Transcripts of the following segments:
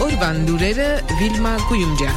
Օրվան լուրերը Վիլմա Գույումջյան։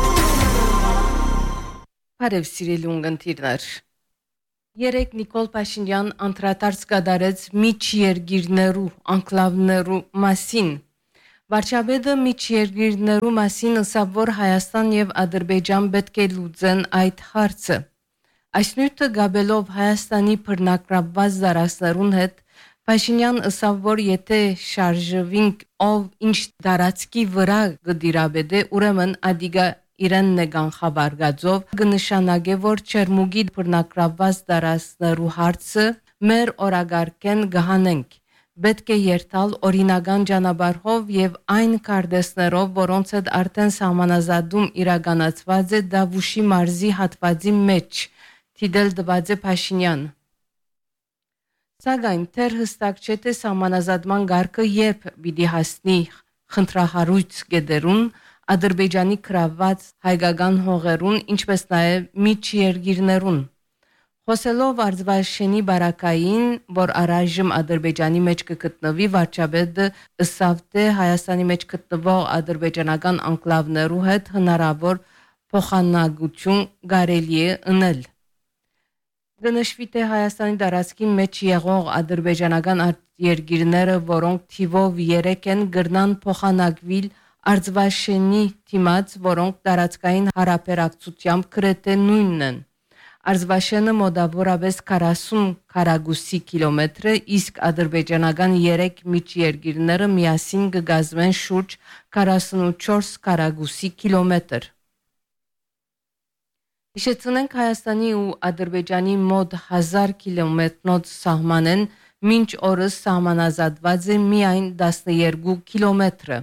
Բարև սիրելի ունգընտիրներ։ Երեկ Նիկոլ Փաշինյան անդրադարձ կատարեց միջերգիրներու անկլավներու մասին։ Վարչապետը միջերգիրներու մասին ասավ, որ Հայաստան եւ Ադրբեջան պետք է լուծեն այդ հարցը։ Այս նյութը գաբելով Հայաստանի բռնակրաբված դարաշներուն հետ Փաշինյան ասավ, որ եթե շարժվինք ով ինչ դարածքի վրա գդիրաբեդե, ուրեմն ադիգա իրեն նեգան խաբարգածով կնշանակե, որ Չերմուգի բռնակրաբված դարաշներու հարցը մեր օրագարկեն գահանենք։ Պետք է երթալ օրինական ճանապարհով եւ այն կարդեսներով, որոնց հետ արդեն սահմանազատում իրականացված է Դավուշի մարզի հատվածի մեջ, թիդել դված է Փաշինյան։ Սակայն թեր հստակ չէ թե սահմանազատման գարկը երբ պիտի հասնի խնդրահարույց գեդերուն, Ադրբեջանի կրաված հայկական հողերուն, ինչպես նաև միջերգիրներուն։ Խոսելով Արձվաշենի բարակային, որ առայժմ Ադրբեջանի մեջ կգտնվի, վարչապետը ըսավ թե Հայաստանի մեջ գտնվող ադրբեջանական անկլավներու հետ հնարավոր փոխանակություն կարելի է ընել։ Գնշվի թե Հայաստանի դարածքի մեջ եղող ադրբեջանական երկիրները, որոնք թիվով 3 են, գրնան փոխանակվել Արձվաշենի թիմած, որոնք դարածքային հարաբերակցությամբ գրեթե նույնն են։ Արձվաշենը մոտավորապես 40 քառակուսի կիլոմետր է, իսկ ադրբեջանական 3 միջերգիրները միասին կգազմեն շուրջ 44 քառակուսի կիլոմետր։ Հիշեցնենք Հայաստանի ու Ադրբեջանի մոտ 1000 կիլոմետրնոց սահմանեն, մինչ օրս սահմանազատված է միայն 12 կիլոմետրը։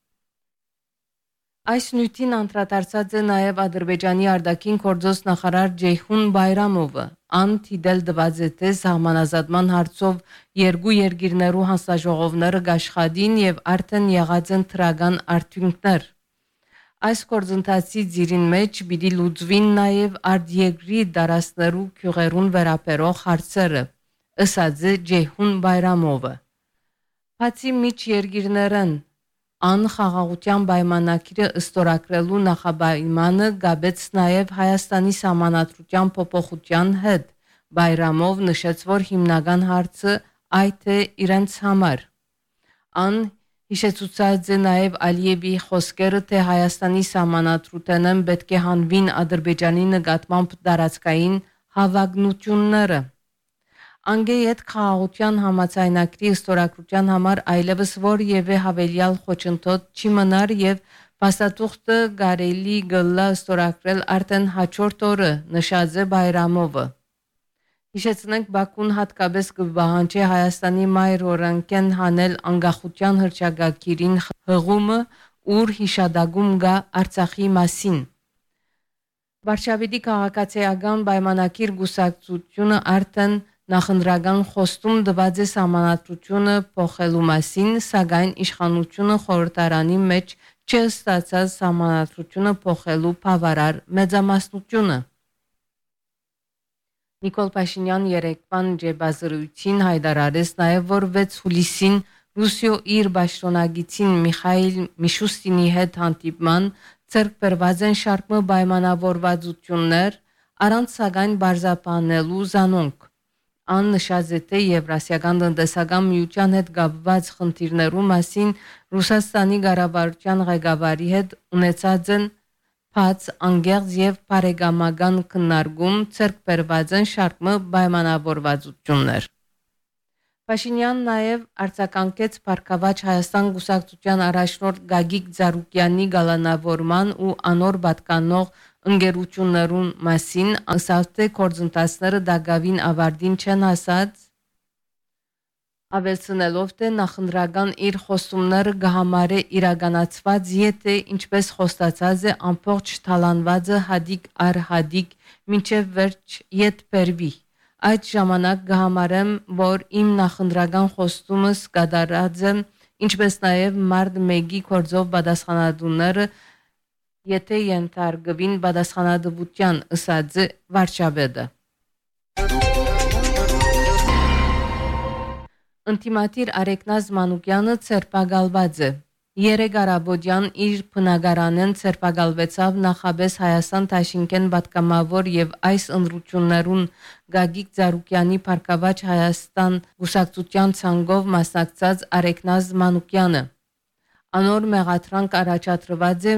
Այս նյութին անդրադարձած է նաև Ադրբեջանի արտաքին գործոս նախարար Ջեյհուն Բայրամովը։ Ան թիդել դված է թե սահմանազատման հարցով երկու երկիրներու հանձնաժողովները գաշխատին եւ արդեն եղած են թրական արդյունքներ։ Այս գործընթացի ծիրին մեջ պիտի լուծվին նաև արտերկրի դարաշներու քյուղերուն վերաբերող հարցերը, ըսած է Ջեյհուն Բայրամովը։ Բացի միջերկիրներն անխաղաղության պայմանագիրը ըստորագրելու նախապայմանը գաբեց նաև Հայաստանի սահմանադրության փոփոխության հետ։ Բայրամով նշեց, որ հիմնական հարցը այդ է իրենց համար։ Ան հիշեցուցած է նաև Ալիևի խոսքերը, թե Հայաստանի սահմանադրութենն պետք է հանվին Ադրբեջանի նկատմամբ դարածքային հավակնությունները։ Անգեյետ խաղաղության համաձայնագրի ստորագրության համար այլևս որևէ հավելյալ խոչընդոտ չի մնար եւ փաստաթուղթը կարելի գլա ստորագրել արդեն հաջորդ օրը, նշած է Բայրամովը։ Հիշեցնենք Բաքուն հատկապես կվահանջի Հայաստանի մայր օրենքեն հանել անկախության հռչակագիրին հղումը, ուր հիշադակում գա Արցախի մասին։ Վարշավետի քաղաքացիական պայմանագիր գուսակցությունը արդեն նախընտրական խոստում տված է սահմանադրությունը փոխելու մասին, սակայն իշխանությունը խորհրդարանի մեջ չստացած սահմանադրությունը փոխելու բավարար մեծամասնությունը։ Նիկոլ Փաշինյան երեկվան ջեբազրույցին հայտարարեց նաև, որ 6 հուլիսին Ռուսիո իր պաշտոնագիտին Միխայիլ Միշուստինի հետ հանդիպման ցերկ բերված են շարքը պայմանավորվածություններ, առանց սակայն բարձրաբանելու զանոնք։ Ան նշած է թե Եվրասիական տնտեսական միության հետ կապված խնդիրներու մասին Ռուսաստանի կառավարության ղեկավարի հետ ունեցած են բաց անգերձ եւ բարեկամական քննարկում ցերկ բերված են շարքը պայմանավորվածություններ։ Փաշինյանն նաև արձագանքեց Փարքավաճ Հայաստան գուսակցության առաջնորդ Գագիկ Ծառուկյանի գալանավորման ու անոր պատկանող ընկերություններուն մասին, ասած թե գործընթացները դակավին ավարտին չեն հասած, ավելցնելով թե նախընտրական իր խոստումները կհամարե իրականացված, եթե ինչպես խոստացած է ամբողջ թալանվածը հադիկ առ հադիկ մինչև վերջ ետ բերվի։ Այդ ժամանակ կհամարեմ, որ իմ նախընտրական խոստումս կատարած եմ, ինչպես նաև մարդ 1-ի գործով պատասխանատուները, եթե ենթարկվին պատասխանատվության, ըսած է վարչապետը։ Ընտիմատիր Արեգնազ Մանուկյանը ցերպակալված է։ Երեկ առավոտյան իր բնակարանեն ցերպակալվեցավ նախաբես Հայաստան Թաշինքեն պատգամավոր եւ այս ընտրություններուն Գագիկ Ծառուկյանի Փառքավաճ Հայաստան գուսակցության ցանկով մասնակցած Արեգնազ Մանուկյանը։ Անոր մեղադրանք առաջադրված է